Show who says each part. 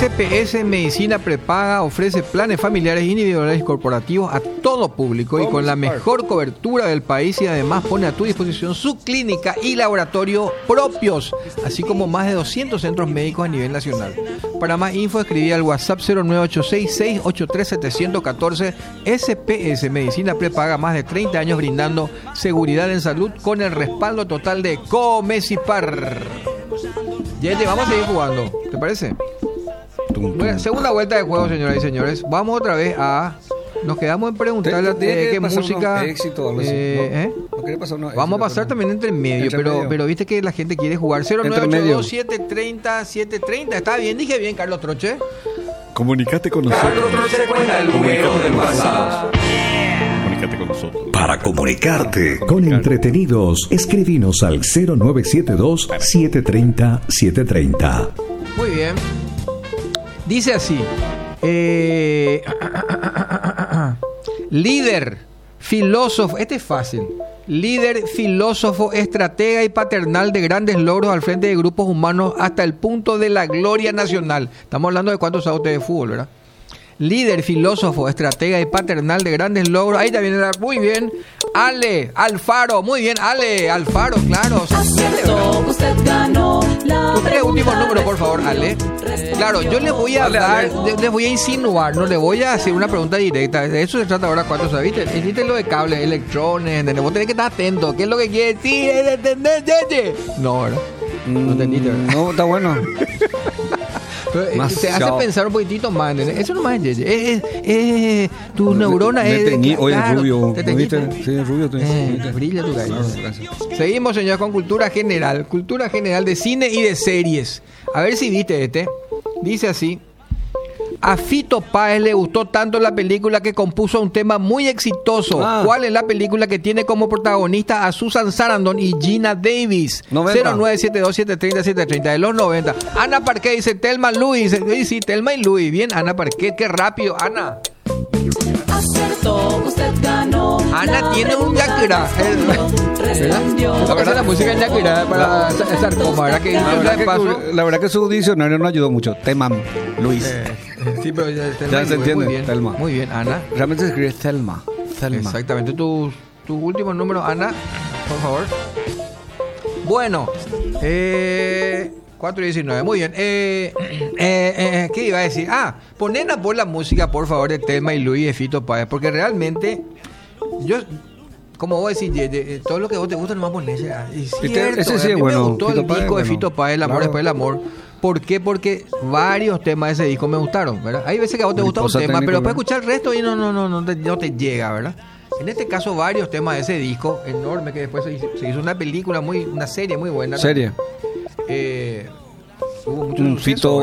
Speaker 1: SPS Medicina Prepaga ofrece planes familiares individuales y corporativos a todo público y con la mejor cobertura del país, y además pone a tu disposición su clínica y laboratorio propios, así como más de 200 centros médicos a nivel nacional. Para más info escribí al WhatsApp 0986-683-714. SPS Medicina Prepaga, más de 30 años brindando seguridad en salud con el respaldo total de Comesipar. Yeye, vamos a seguir jugando, ¿te parece? Bueno, segunda vuelta de juego, señoras y señores. Vamos otra vez a... Nos quedamos en preguntarle qué música...
Speaker 2: Éxito, algo así.
Speaker 1: Vamos a pasar también entre medio, pero viste que la gente quiere jugar. 0982-730-730. Está bien, dije bien, Carlos Troche.
Speaker 3: Comunicate con nosotros.
Speaker 4: Carlos Troche cuenta el número del WhatsApp.
Speaker 3: Comunicate con nosotros.
Speaker 5: Para comunicarte con Entretenidos, escribinos al 0972-730-730.
Speaker 1: Muy bien. Dice así. Líder, filósofo, este es fácil. Líder, filósofo, estratega y paternal de grandes logros al frente de grupos humanos hasta el punto de la gloria nacional. Estamos hablando de cuántos sabe usted de fútbol, ¿verdad? Líder, filósofo, estratega y paternal de grandes logros. Ahí también era muy bien. Ale Alfaro, muy bien, Ale Alfaro, claro.
Speaker 6: Usted ganó la
Speaker 1: tus tres últimos números, por favor, Ale. Claro, yo le voy a dar, les voy a insinuar, no le voy a hacer una pregunta directa. De eso se trata ahora, ¿cuánto sabiste? Hiciste lo de cables, electrones, ¿entendés? Vos tenés que estar atento. ¿Qué es lo que quiere decir? ¿Entendés, Yeye? No, ¿verdad? No entendiste, ¿verdad?
Speaker 2: No, está bueno.
Speaker 1: Te hace pensar un poquitito más, ¿entendés? Eso no es, Yeye. Tu neurona es...
Speaker 2: Oye,
Speaker 1: claro,
Speaker 2: rubio.
Speaker 1: ¿te teñiste?
Speaker 2: Sí, rubio.
Speaker 1: Brilla tu cabello. Seguimos, señores, con cultura general. Cultura general de cine y de series. A ver si viste este. Dice así. A Fito Páez le gustó tanto la película que compuso un tema muy exitoso. ¿Cuál es la película que tiene como protagonista a Susan Sarandon y Gina Davis? 0972-730-730 de los 90. Ana Parquet dice Thelma Luis. Sí, Thelma y Luis. Bien, Ana Parquet, qué rápido, Ana.
Speaker 6: Acertó, usted ganó.
Speaker 1: Ana tiene un yaquira. Vamos a hacer la música en yaquira para sarcoma, ¿verdad?
Speaker 2: La verdad que su diccionario no ayudó mucho. Thelma Luis.
Speaker 1: Sí, pero ya
Speaker 2: se entiende.
Speaker 1: Muy bien,
Speaker 2: Thelma.
Speaker 1: Muy bien, Ana.
Speaker 2: Realmente se escribe Thelma.
Speaker 1: Exactamente. Tus últimos números, Ana, por favor. Bueno, 4:19. Muy bien. ¿Qué iba a decir? Ponen a por la música, por favor, de Thelma y Luis de Fito Páez, porque realmente yo... Como vos decís, todo lo que vos te gusta no va a ponerse.
Speaker 2: Ese sí es bueno.
Speaker 1: Me gustó el disco de Fito Páez, El amor después del amor. ¿Por qué? Porque varios temas de ese disco me gustaron, ¿verdad? Hay veces que a vos te gusta un tema, pero después escuchar el resto y no te llega, ¿verdad? En este caso, varios temas de ese disco enorme, que después se hizo una película, una serie muy buena.
Speaker 2: ¿Serie?
Speaker 1: Hubo mucho
Speaker 2: Fito